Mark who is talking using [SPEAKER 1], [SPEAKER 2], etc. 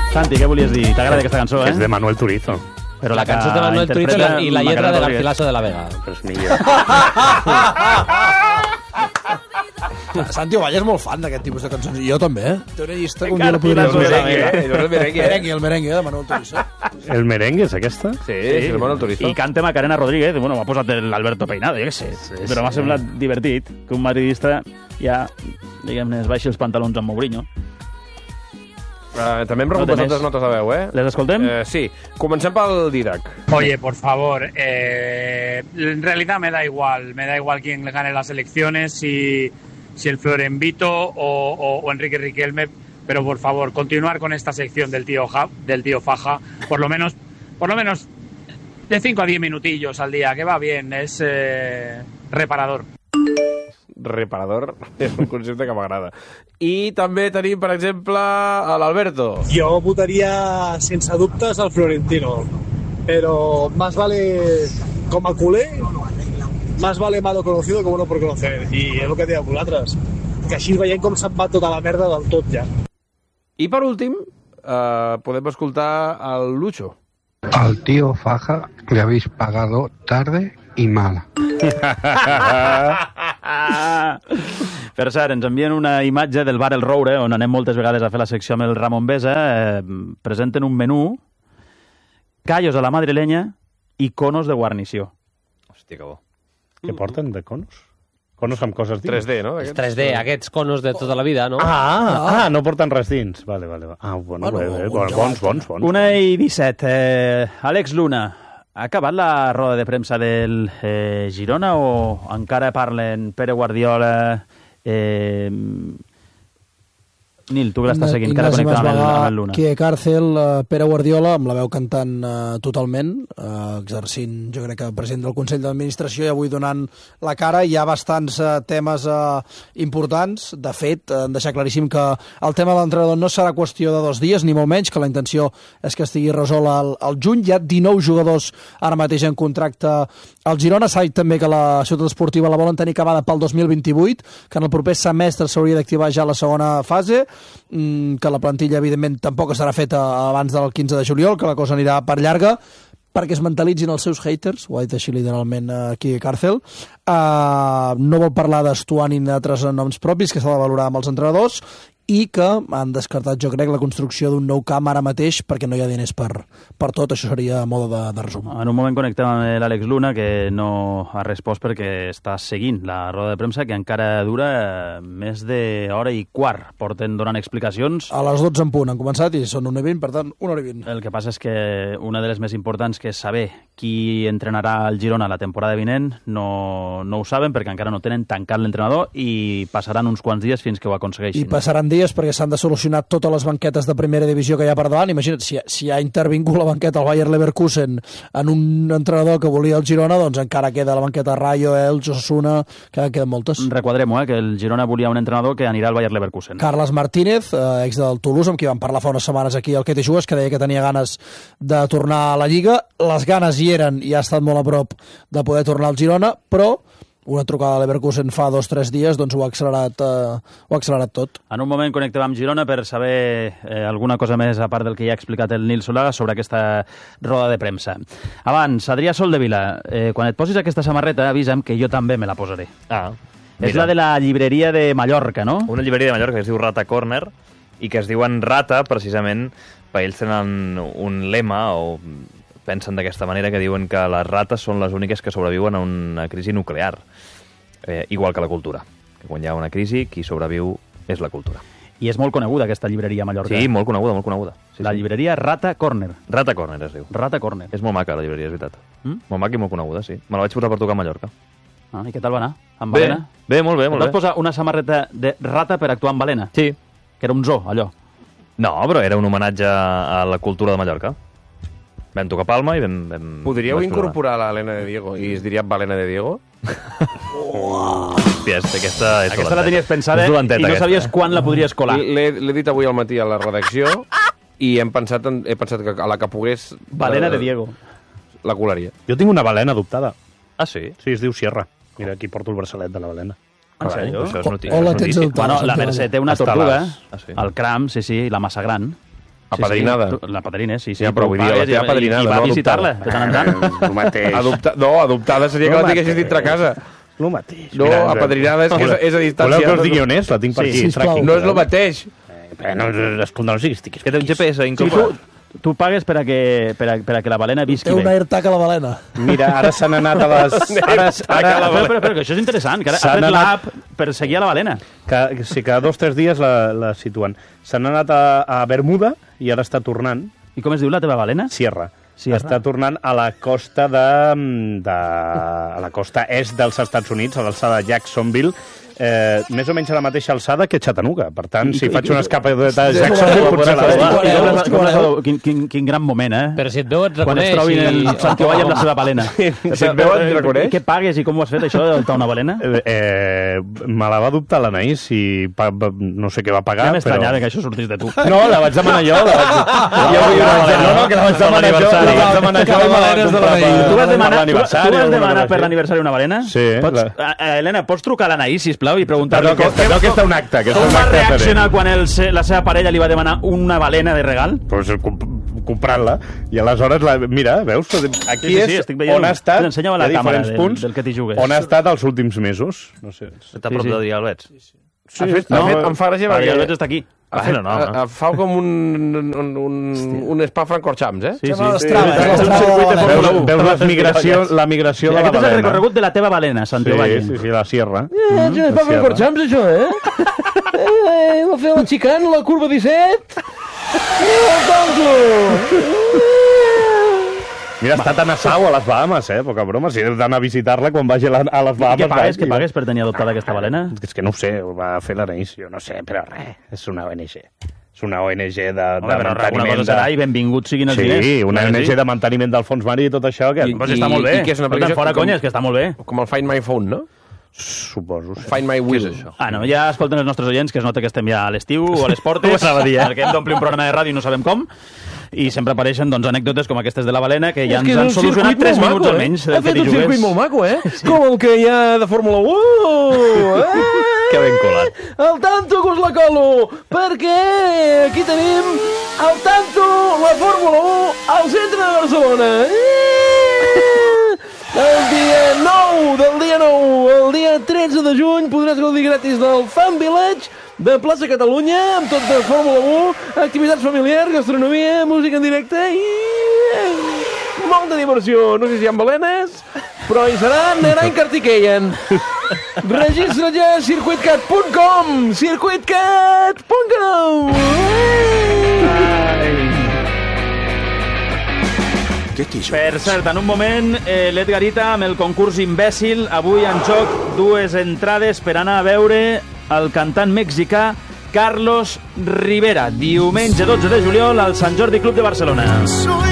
[SPEAKER 1] Santi, què volies dir? T'agrada aquesta cançó,
[SPEAKER 2] És de Manuel Turizo.
[SPEAKER 1] Però
[SPEAKER 3] La cançó de Manuel Turizo i la lletra de Garcilaso de la Vega.
[SPEAKER 2] Però és millor.
[SPEAKER 4] Santi Ovalla és molt fan d'aquest tipus de cançons. I jo també, Té una llista que un dia la
[SPEAKER 1] Garcilaso
[SPEAKER 4] podria...
[SPEAKER 1] de la Vega.
[SPEAKER 4] El merengue de Manuel Turizo.
[SPEAKER 2] El merengue és aquesta?
[SPEAKER 5] Sí, el Manuel Turizo.
[SPEAKER 1] I canta Macarena Rodríguez. Bueno, m'ha posat l'Alberto Peinado, jo què sé. Però m'ha semblat divertit que un madridista ja, diguem-ne, es baixi els pantalons amb Mourinho.
[SPEAKER 5] També em preocupes altres notes de veu,
[SPEAKER 1] Les escoltem?
[SPEAKER 5] Sí. Comencem pel Didac.
[SPEAKER 6] Oye, por favor, en realidad me da igual quién gane las elecciones, si el Florenvito o Enrique Riquelme, pero por favor, continuar con esta sección del tío Faja, por lo menos de 5 a 10 minutillos al día, que va bien, es reparador.
[SPEAKER 5] Reparador és un concepte que m'agrada. I també tenim, per exemple, a l'Alberto.
[SPEAKER 7] Yo votaría sense dubtes al Florentino, pero más vale como culé, más vale malo conocido que bueno por conocer. I és el que deia vosaltres, que així veiem com se'n va tota la merda del tot ja.
[SPEAKER 5] I per últim, podem escoltar el Lucho.
[SPEAKER 8] Al tío Faja le habéis pagado tarde y mal.
[SPEAKER 1] Per cert, ens envien una imatge del bar El Roure, on anem moltes vegades a fer la secció amb el Ramon Besa. Presenten un menú, callos a la madrilenya i conos de guarnició.
[SPEAKER 5] Hòstia, que bo.
[SPEAKER 2] Què porten de conos? Conos amb coses dins?
[SPEAKER 5] 3D, no?
[SPEAKER 3] És 3D, aquests conos de tota la vida, no?
[SPEAKER 2] No porten res dins. Vale. Bons.
[SPEAKER 1] 1:17. Àlex Luna, ha acabat la roda de premsa del Girona o encara parlen Pere Guardiola... Nil, tu que l'estàs seguint, encara connectat amb el Luna.
[SPEAKER 4] Quique Cárcel, Pere Guardiola, amb la veu cantant totalment, exercint, jo crec que president del Consell d'Administració i avui donant la cara. Hi ha bastants temes importants. De fet, han deixat claríssim que el tema de l'entrenador no serà qüestió de 2 dies, ni molt menys, que la intenció és que estigui resolt al juny. Hi ha 19 jugadors ara mateix en contracte al Girona. S'ha dit també que la ciutat esportiva la volen tenir acabada pel 2028, que en el proper semestre s'hauria d'activar ja la segona fase, que la plantilla evidentment tampoc estarà feta abans del 15 de juliol, que la cosa anirà per llarga, perquè es mentalitzin els seus haters, ho ha dit així literalment Quique Cárcel. No vol parlar d'Estuani ni d'altres noms propis, que s'ha de valorar amb els entrenadors, i que han descartat, jo crec, la construcció d'un nou camp ara mateix perquè no hi ha diners per tot. Això seria a modo de resum.
[SPEAKER 1] En un moment connectem amb l'Àlex Luna, que no ha respost perquè està seguint la roda de premsa, que encara dura més d'hora i quart. Porten donant explicacions.
[SPEAKER 4] A les 12 en punt han començat i són 1:20, per tant, 1:20.
[SPEAKER 1] El que passa és que una de les més importants, que és saber qui entrenarà el Girona la temporada vinent, no ho saben perquè encara no tenen tancat l'entrenador i passaran uns quants dies fins que ho aconsegueixin.
[SPEAKER 4] I passaran dies perquè s'han de solucionar totes les banquetes de primera divisió que hi ha per davant. Imagina't, si ha intervingut la banqueta el Bayer Leverkusen en un entrenador que volia el Girona, doncs encara queda la banqueta Rayo, Elx, Osasuna, que queden moltes.
[SPEAKER 1] Requadrem-ho, que el Girona volia un entrenador que anirà al Bayer Leverkusen.
[SPEAKER 4] Carles Martínez, ex del Toulouse, amb qui vam parlar fa unes setmanes aquí al Que te jugues, que deia que tenia ganes de tornar a la Lliga. Les ganes hi eren i ha estat molt a prop de poder tornar al Girona, però una trucada a Leverkusen fa 2 o 3 dies doncs ho ha accelerat tot.
[SPEAKER 1] En un moment connectem amb Girona per saber alguna cosa més, a part del que ja ha explicat el Nil Solà, sobre aquesta roda de premsa. Abans, Adrià Soldevila, quan et posis aquesta samarreta, avisa'm que jo també me la posaré. És la de la llibreria de Mallorca, no?
[SPEAKER 9] Una llibreria de Mallorca que es diu Rata Corner i que es diuen Rata precisament perquè ells tenen un lema o pensen d'aquesta manera, que diuen que les rates són les úniques que sobreviuen a una crisi nuclear, igual que la cultura, que quan hi ha una crisi qui sobreviu és la cultura.
[SPEAKER 1] I és molt coneguda aquesta llibreria a Mallorca.
[SPEAKER 9] Sí, molt coneguda, molt coneguda. Sí,
[SPEAKER 1] la llibreria Rata Corner.
[SPEAKER 9] Rata Corner es diu.
[SPEAKER 1] Rata Corner.
[SPEAKER 9] És molt maca la llibreria, és veritat. Molt maca i molt coneguda, sí. Me la vaig posar per tocar a Mallorca.
[SPEAKER 1] I què tal va anar? Amb Balena?
[SPEAKER 9] Bé, molt bé, molt bé.
[SPEAKER 1] Vas posar una samarreta de rata per actuar amb Balena?
[SPEAKER 9] Sí.
[SPEAKER 1] Que era un zoo, allò?
[SPEAKER 9] No, però era un homenatge a la cultura de Mallorca. Vam tocar Palma i vam...
[SPEAKER 5] Podríeu incorporar l'Helena de Diego i es diria Balena de Diego?
[SPEAKER 9] Hòstia, aquesta
[SPEAKER 1] la tenies pensada i no sabies quan la podries colar.
[SPEAKER 5] L'he dit avui al matí a la redacció i he pensat que a la que pogués...
[SPEAKER 1] Balena de Diego.
[SPEAKER 5] La colaria.
[SPEAKER 2] Jo tinc una balena adoptada.
[SPEAKER 9] Ah, sí?
[SPEAKER 2] Sí, es diu Sierra. Mira, aquí porto el braçalet de la balena.
[SPEAKER 1] En sèrio?
[SPEAKER 9] Això és
[SPEAKER 4] O la tens adoptada.
[SPEAKER 1] Bueno, la Mercè té una tortuga, el Cram, sí, la massa gran.
[SPEAKER 5] Apadrinada.
[SPEAKER 1] La padrina, sí.
[SPEAKER 5] Ja, però vull dir, la teva padrinada,
[SPEAKER 1] i va
[SPEAKER 5] no
[SPEAKER 1] a visitar-la, de tant en tant.
[SPEAKER 2] El mateix.
[SPEAKER 5] Adoptada seria que la tinguessis dintre casa.
[SPEAKER 2] El mateix.
[SPEAKER 5] No, apadrinada és a distància.
[SPEAKER 2] Voleu que us digui on és? La tinc per aquí.
[SPEAKER 5] No és el mateix.
[SPEAKER 2] No siguis tiquis.
[SPEAKER 9] Que té un GPS incorporat.
[SPEAKER 1] Tu pagues per a que la balena visqui
[SPEAKER 4] Té una
[SPEAKER 1] bé.
[SPEAKER 4] AirTag a la balena.
[SPEAKER 2] Mira, ara s'han anat a les...
[SPEAKER 1] Però que això és interessant, que ara ha fet l'app per seguir a la balena.
[SPEAKER 2] Sí, cada 2 o 3 dies la situen. S'han anat a Bermuda i ara està tornant.
[SPEAKER 1] I com es diu la teva balena?
[SPEAKER 2] Sierra. Està tornant a la costa a la costa est dels Estats Units, a l'alçada de Jacksonville, més o menys a la mateixa alçada que Chattanooga. Per tant, si faig una escapadeta de Jacksonville, potser la veurà.
[SPEAKER 1] Quin gran moment, eh?
[SPEAKER 3] Però si et veu et
[SPEAKER 1] Quan es
[SPEAKER 3] reconeix.
[SPEAKER 1] trobin el Santiago amb la seva balena.
[SPEAKER 5] Si et veu et reconeix?
[SPEAKER 1] Què pagues i com ho has fet, això, d'adoptar una balena?
[SPEAKER 2] Me la va adoptar l'Anaïs i no sé què va pagar,
[SPEAKER 1] Ja m'estranyava que això sortís de tu.
[SPEAKER 2] No, la vaig demanar jo. No, que la vaig demanar jo. La vaig demanar jo.
[SPEAKER 1] Tu vas demanar per l'aniversari una balena?
[SPEAKER 2] Sí.
[SPEAKER 1] Helena, pots trucar a l'Anaïs, sisplau, i preguntar-li
[SPEAKER 2] Però que està un acte.
[SPEAKER 1] com va reaccionar quan la seva parella li va demanar una balena de regal?
[SPEAKER 2] Pues comprant-la. I aleshores, mira, veus? Aquí és on ha estat,
[SPEAKER 1] ensenya-me
[SPEAKER 2] a
[SPEAKER 1] la càmera
[SPEAKER 2] diferents punts,
[SPEAKER 1] del que t'hi jugues.
[SPEAKER 2] on ha estat els últims mesos. No sé.
[SPEAKER 9] Està a prop d'Adrià Albets.
[SPEAKER 5] Em fa gràcia
[SPEAKER 1] Adrià
[SPEAKER 5] perquè
[SPEAKER 1] Albets està aquí.
[SPEAKER 5] fa com un spa Francorchamps, eh?
[SPEAKER 1] Sí.
[SPEAKER 2] Veus la migració de la
[SPEAKER 1] Aquest és el
[SPEAKER 2] balena.
[SPEAKER 1] recorregut de la teva balena, Santiago.
[SPEAKER 2] Sí, la Sierra.
[SPEAKER 3] És un spa Francorchamps, això, Va fer la xicana, la curva 17.
[SPEAKER 2] Mira, ha estat a Nassau, a les Bahamas, poca broma. Si he d'anar a visitar-la quan vagi a les Bahamas.
[SPEAKER 1] Què pagues per tenir adoptada aquesta balena?
[SPEAKER 2] És que no ho sé, ho va fer l'Anaïs, jo no sé, però res, és una ONG. És una ONG de
[SPEAKER 1] Però alguna
[SPEAKER 2] manteniment...
[SPEAKER 1] cosa serà i benvinguts siguin els diners.
[SPEAKER 2] Sí, una ONG de manteniment del fons marí i tot això. Que...
[SPEAKER 1] Doncs està molt bé.
[SPEAKER 5] I que és una aplicació
[SPEAKER 1] fora conyes, que està molt bé.
[SPEAKER 5] Com el Find My Phone, no?
[SPEAKER 2] Suposo. Sí.
[SPEAKER 5] Find My Will. Això?
[SPEAKER 1] No, ja escolten els nostres oients, que es nota que estem ja a l'estiu o a les portes, perquè hem d'omplir un programa de ràdio i no sabem com, i sempre apareixen anècdotes com aquestes de la balena, que ja ens han solucionat 3 minuts almenys.
[SPEAKER 3] Ha fet un circuit molt maco, Com el que hi ha de Fórmula 1.
[SPEAKER 9] Que ben colat.
[SPEAKER 3] El tanto que us la colo, perquè aquí tenim el tanto, la Fórmula 1, al centre de Barcelona. El dia 9, el dia 13 de juny, podràs gaudir gratis del Fan Village de Plaça Catalunya, amb tot de Fórmula 1, activitats familiars, gastronomia, música en directe i molta diversió. No sé si hi ha balenes, però hi serà Nerain Kartikeyan. Registra't ja a circuitcat.com, circuitcat.com.
[SPEAKER 1] Per cert, en un moment, l'Edgarita amb el concurs imbècil, avui en joc 2 entrades per anar a veure el cantant mexicà Carlos Rivera, diumenge 12 de juliol al Sant Jordi Club de Barcelona.